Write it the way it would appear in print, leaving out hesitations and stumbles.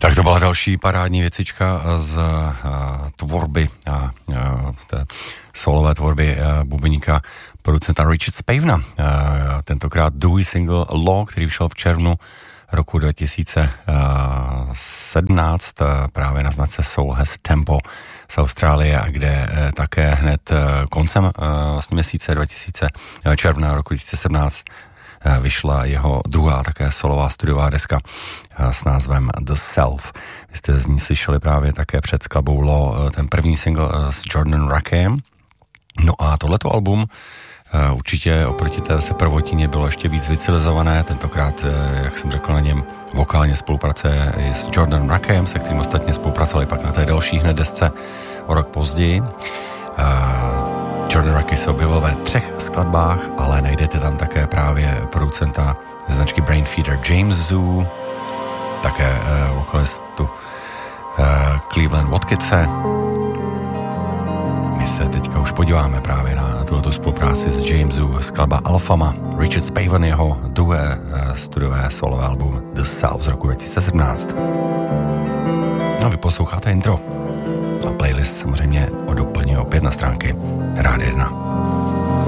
Tak to byla další parádní věcička z tvorby té solové tvorby bubeníka producenta Richard Spavena. Tentokrát druhý single Law, který vyšel v červnu roku 2017 právě na značce Soul Has Tempo z Austrálie, a kde také hned koncem vlastně měsíce června roku 2017 vyšla jeho druhá také solová studiová deska s názvem The Self. Vy jste z ní slyšeli právě také před skladbou Law ten první single s Jordanem Rakeyem. No a tohleto album určitě oproti té se prvotině bylo ještě víc vycilizované. Tentokrát, jak jsem řekl, na něm vokálně spolupracuje i s Jordanem Rakeyem, se kterým ostatně spolupracovali pak na té další hned desce o rok později. Jordan Rakey se objevil ve 3 skladbách, ale najdete tam také právě producenta ze značky Brainfeeder James Zoo, také vokalistu Cleveland Watkitse. My se teďka už podíváme právě na tuto spolupráci s James Zoo, skladba Alfama, Richard Spaven, jeho druhé studiové solové album The Self z roku 2017. No, vy posloucháte intro. A playlist samozřejmě doplní opět na stránky Rádia 1.